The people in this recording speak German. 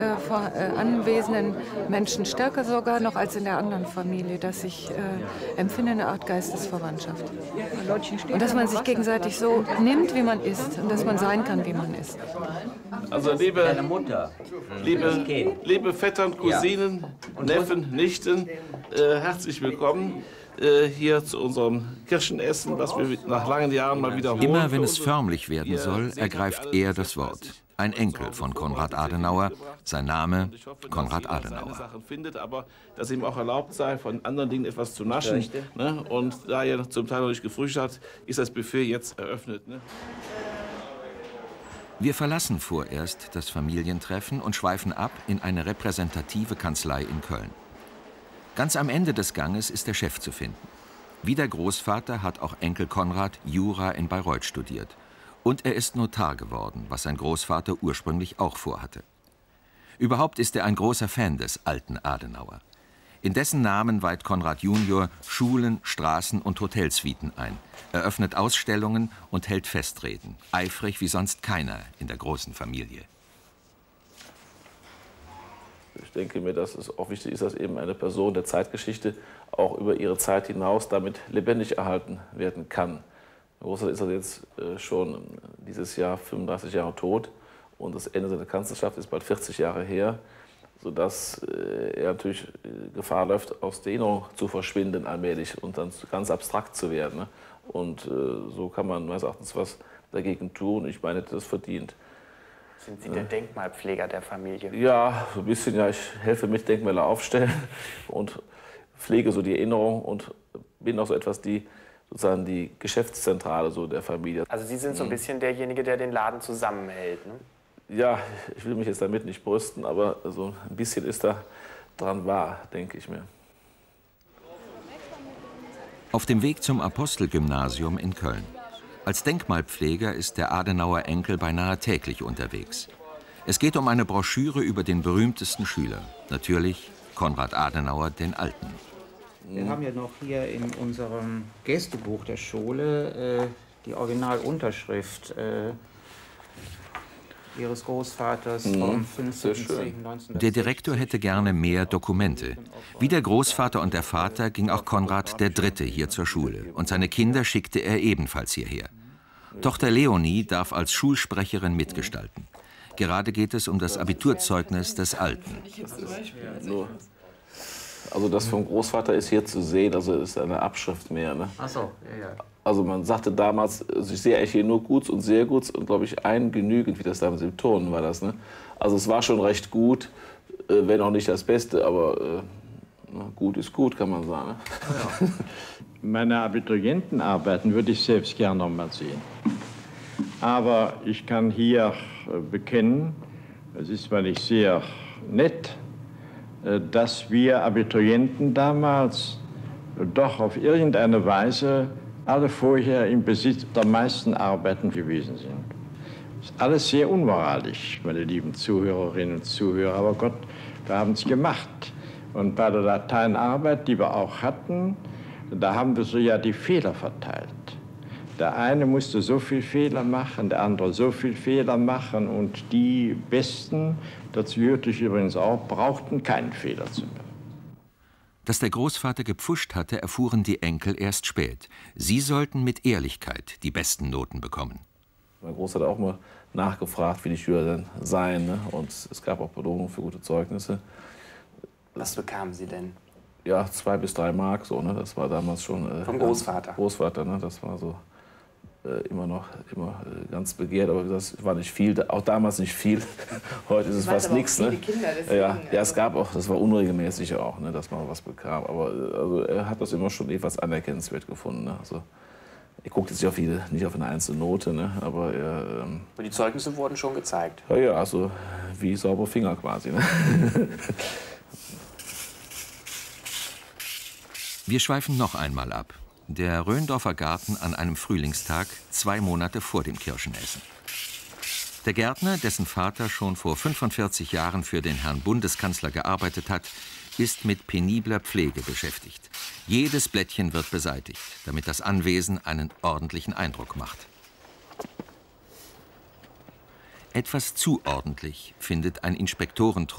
Anwesenden Menschen stärker sogar noch als in der anderen Familie, dass ich empfinde eine Art Geistesverwandtschaft. Und dass man sich gegenseitig so nimmt, wie man ist und dass man sein kann, wie man ist. Also liebe Vettern, Cousinen, Neffen, Nichten, herzlich willkommen hier zu unserem Kirschenessen, was wir nach langen Jahren mal wiederholen. Immer wenn es förmlich werden soll, ergreift er das Wort. Ein Enkel von Konrad Adenauer, sein Name Konrad Adenauer. Aber dass ihm auch erlaubt sei, von anderen Dingen etwas zu naschen. Ne? Und da er zum Teil noch nicht gefrühstückt hat, ist das Buffet jetzt eröffnet. Ne? Wir verlassen vorerst das Familientreffen und schweifen ab in eine repräsentative Kanzlei in Köln. Ganz am Ende des Ganges ist der Chef zu finden. Wie der Großvater hat auch Enkel Konrad Jura in Bayreuth studiert. Und er ist Notar geworden, was sein Großvater ursprünglich auch vorhatte. Überhaupt ist er ein großer Fan des alten Adenauer. In dessen Namen weiht Konrad Junior Schulen, Straßen und Hotelsuiten ein, eröffnet Ausstellungen und hält Festreden, eifrig wie sonst keiner in der großen Familie. Ich denke mir, dass es auch wichtig ist, dass eben eine Person der Zeitgeschichte auch über ihre Zeit hinaus damit lebendig erhalten werden kann. Großvater ist also jetzt schon dieses Jahr 35 Jahre tot und das Ende seiner Kanzlerschaft ist bald 40 Jahre her, sodass er natürlich Gefahr läuft, aus der Erinnerung zu verschwinden allmählich und dann ganz abstrakt zu werden. Ne? Und so kann man meines Erachtens was dagegen tun. Ich meine, das verdient. Sind Sie der Denkmalpfleger der Familie? Ja, so ein bisschen. Ja, ich helfe mit Denkmäler aufstellen und pflege so die Erinnerung und bin auch so etwas sozusagen die Geschäftszentrale so der Familie. Also Sie sind so ein bisschen derjenige, der den Laden zusammenhält, ne? Ja, ich will mich jetzt damit nicht brüsten, aber so ein bisschen ist da dran wahr, denke ich mir. Auf dem Weg zum Apostelgymnasium in Köln. Als Denkmalpfleger ist der Adenauer Enkel beinahe täglich unterwegs. Es geht um eine Broschüre über den berühmtesten Schüler. Natürlich Konrad Adenauer, den Alten. Wir haben ja noch hier in unserem Gästebuch der Schule die Originalunterschrift Ihres Großvaters vom 15.10.19. Der Direktor hätte gerne mehr Dokumente. Wie der Großvater und der Vater ging auch Konrad III. Hier zur Schule. Und seine Kinder schickte er ebenfalls hierher. Tochter Leonie darf als Schulsprecherin mitgestalten. Gerade geht es um das Abiturzeugnis des Alten. Also das vom Großvater ist hier zu sehen, also ist eine Abschrift mehr. Ne? Ach so, ja. Also man sagte damals, also ich sehe eigentlich hier nur Guts und sehr Guts und glaube ich ein genügend, wie das damals im Ton war das. Ne? Also es war schon recht gut, wenn auch nicht das Beste, aber gut ist gut, kann man sagen. Ne? Ja. Meine Abiturientenarbeiten würde ich selbst gerne noch mal sehen. Aber ich kann hier bekennen, es ist zwar nicht sehr nett, dass wir Abiturienten damals doch auf irgendeine Weise alle vorher im Besitz der meisten Arbeiten gewesen sind. Das ist alles sehr unmoralisch, meine lieben Zuhörerinnen und Zuhörer, aber Gott, wir haben es gemacht. Und bei der Lateinarbeit, die wir auch hatten, da haben wir so ja die Fehler verteilt. Der eine musste so viel Fehler machen, der andere so viel Fehler machen und die Besten, dazu gehörte ich übrigens auch, brauchten keinen Fehler zu machen. Dass der Großvater gepfuscht hatte, erfuhren die Enkel erst spät. Sie sollten mit Ehrlichkeit die besten Noten bekommen. Mein Großvater hat auch mal nachgefragt, wie die Schüler denn seien. Ne? Und es gab auch Belohnungen für gute Zeugnisse. Was bekamen Sie denn? Ja, 2 bis 3 Mark, so, ne? Das war damals schon... Vom Großvater? Großvater, ne? Das war so immer ganz begehrt, aber das war nicht viel, auch damals nicht viel. Heute ist es fast nichts. Ne? Ja, es gab auch, das war unregelmäßig auch, ne, dass man was bekam. Aber also, er hat das immer schon etwas anerkennenswert gefunden. Ne? Also, er guckt jetzt nicht auf eine einzelne Note, ne? Aber er... Und die Zeugnisse wurden schon gezeigt? Ja, also wie saubere Finger quasi. Ne? Wir schweifen noch einmal ab. Der Röndorfer Garten an einem Frühlingstag, 2 Monate vor dem Kirschenessen. Der Gärtner, dessen Vater schon vor 45 Jahren für den Herrn Bundeskanzler gearbeitet hat, ist mit penibler Pflege beschäftigt. Jedes Blättchen wird beseitigt, damit das Anwesen einen ordentlichen Eindruck macht. Etwas zu ordentlich findet ein Inspektorentrupp